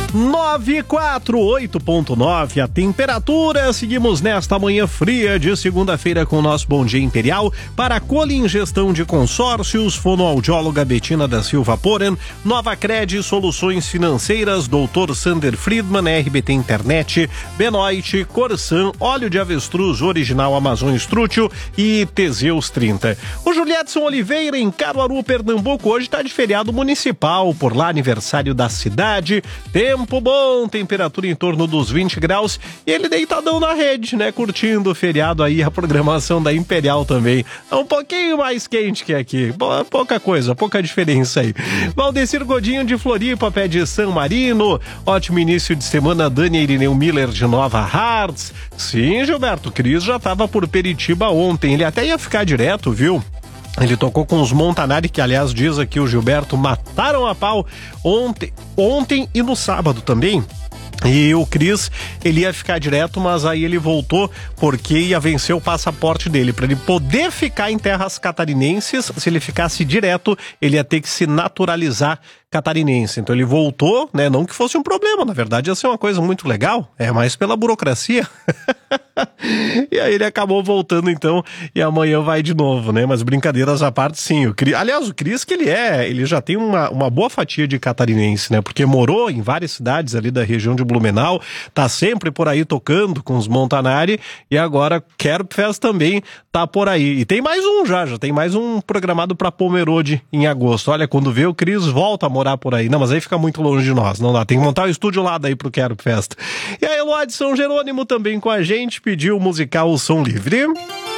948.9 a temperatura. Seguimos nesta manhã fria de segunda-feira com o nosso Bom Dia Imperial para Colingestão de Consórcios, fonoaudióloga Betina da Silva Poren, Nova Cred Soluções Financeiras, Dr. Sander Friedman, RBT Internet, Benoit, Corsan, óleo de avestruz original Amazon Estrútil e Teseus 30. O Julietson Oliveira em Caruaru, Pernambuco, hoje está de feriado municipal, por lá aniversário da cidade, tempo bom, temperatura em torno dos 20 graus e ele deitadão na rede, né, curtindo o feriado aí, a programação da Imperial também, é um pouquinho mais quente que aqui, pouca coisa, pouca diferença aí. Valdecir Godinho de Floripa pede San Marino, ótimo início de semana, Dani Irineu Miller de Nova Hartz. Sim, Gilberto, Cris já estava por Peritiba ontem, ele até ia ficar direto, viu? Ele tocou com os Montanari, que aliás diz aqui o Gilberto, mataram a pau ontem e no sábado também. E o Cris, ele ia ficar direto, mas aí ele voltou porque ia vencer o passaporte dele. Para ele poder ficar em terras catarinenses, se ele ficasse direto, ele ia ter que se naturalizar catarinense. Então ele voltou, né? Não que fosse um problema, na verdade ia ser uma coisa muito legal, é mais pela burocracia. E aí ele acabou voltando então, e amanhã vai de novo, né? Mas brincadeiras à parte, sim. Aliás, o Cris que ele já tem uma boa fatia de catarinense, né? Porque morou em várias cidades ali da região de Blumenau, tá sempre por aí tocando com os Montanari, e agora Quero Fest também tá por aí. E tem mais um já tem mais um programado pra Pomerode em agosto. Olha, quando vê o Cris volta a morar por aí. Não, mas aí fica muito longe de nós, não dá. Tem que montar o estúdio lá daí pro Quero Festa. E a Eloá de São Jerônimo também com a gente, pediu o musical Som Livre.